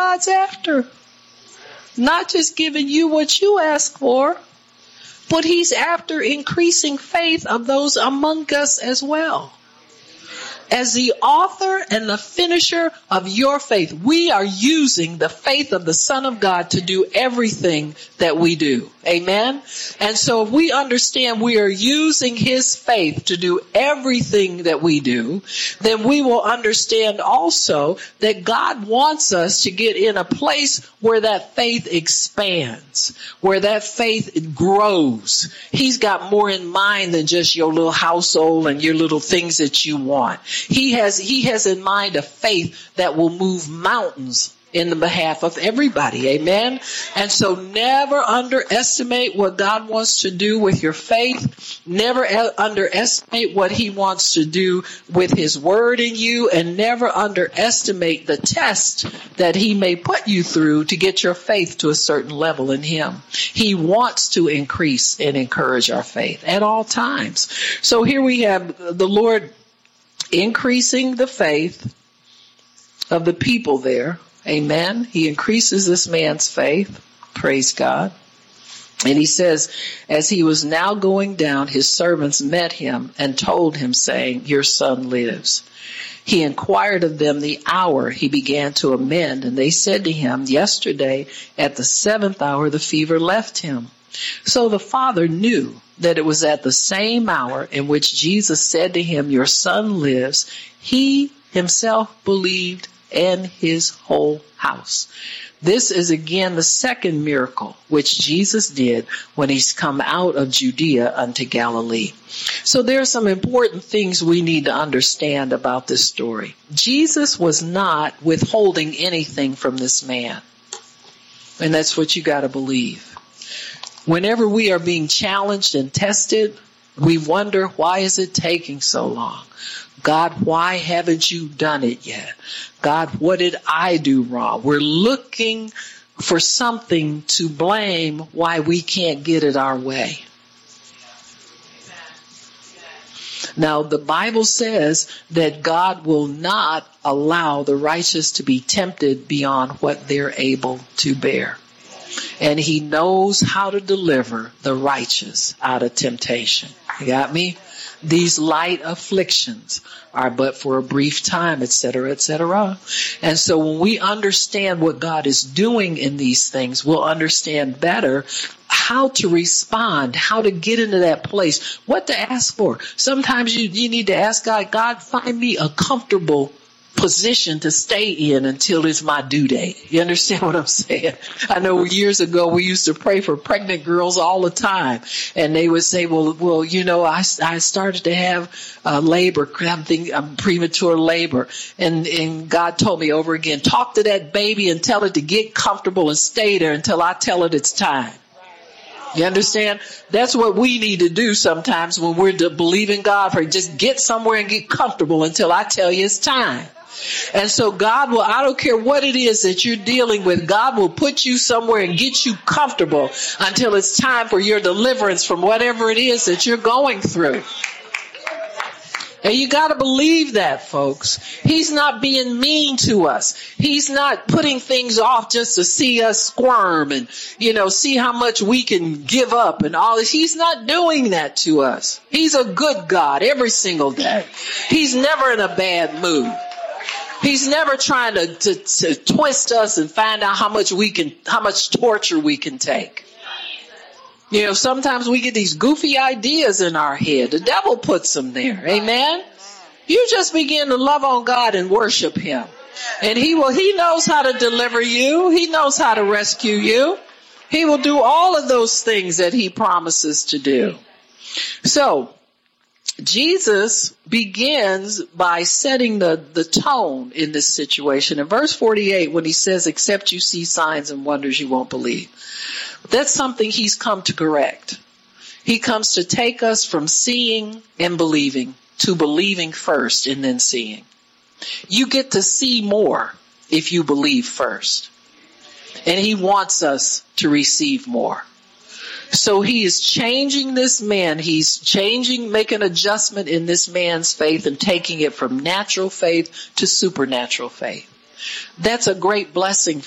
God's after. Not just giving you what you ask for, but he's after increasing faith of those among us as well. As the author and the finisher of your faith, we are using the faith of the Son of God to do everything that we do. Amen? And so if we understand we are using his faith to do everything that we do, then we will understand also that God wants us to get in a place where that faith expands, where that faith grows. He's got more in mind than just your little household and your little things that you want. He has in mind a faith that will move mountains in the behalf of everybody. Amen. And so never underestimate what God wants to do with your faith. Never underestimate what he wants to do with his word in you, and never underestimate the test that he may put you through to get your faith to a certain level in him. He wants to increase and encourage our faith at all times. So here we have the Lord increasing the faith of the people there. Amen. He increases this man's faith. Praise God. And he says, as he was now going down, his servants met him and told him, saying, your son lives. He inquired of them the hour he began to amend, and they said to him, yesterday at the 7th hour the fever left him. So the father knew that it was at the same hour in which Jesus said to him, your son lives. He himself believed, and his whole house. This is again the second miracle which Jesus did when he's come out of Judea unto Galilee. So there are some important things we need to understand about this story. Jesus was not withholding anything from this man. And that's what you got to believe. Whenever we are being challenged and tested, we wonder, why is it taking so long? God, why haven't you done it yet? God, what did I do wrong? We're looking for something to blame why we can't get it our way. Now, the Bible says that God will not allow the righteous to be tempted beyond what they're able to bear. And he knows how to deliver the righteous out of temptation. You got me? These light afflictions are but for a brief time, etc., etc. And so when we understand what God is doing in these things, we'll understand better how to respond, how to get into that place, what to ask for. Sometimes you need to ask God, God, find me a comfortable position to stay in until it's my due date. You understand what I'm saying? I know years ago we used to pray for pregnant girls all the time, and they would say, well, you know, I started to have labor. I'm premature labor, and God told me over again, talk to that baby and tell it to get comfortable and stay there until I tell it it's time. You understand? That's what we need to do sometimes when we're believing God for. Just get somewhere and get comfortable until I tell you it's time. And so God will, I don't care what it is that you're dealing with, God will put you somewhere and get you comfortable until it's time for your deliverance from whatever it is that you're going through. And you got to believe that, folks. He's not being mean to us. He's not putting things off just to see us squirm and, you know, see how much we can give up and all this. He's not doing that to us. He's a good God every single day. He's never in a bad mood. He's never trying to twist us and find out how much torture we can take. You know, sometimes we get these goofy ideas in our head. The devil puts them there. Amen. You just begin to love on God and worship him. And he knows how to deliver you. He knows how to rescue you. He will do all of those things that he promises to do. So, Jesus begins by setting the tone in this situation. In verse 48, when he says, except you see signs and wonders, you won't believe. That's something he's come to correct. He comes to take us from seeing and believing to believing first and then seeing. You get to see more if you believe first. And he wants us to receive more. So he is changing this man. He's making adjustment in this man's faith and taking it from natural faith to supernatural faith. That's a great blessing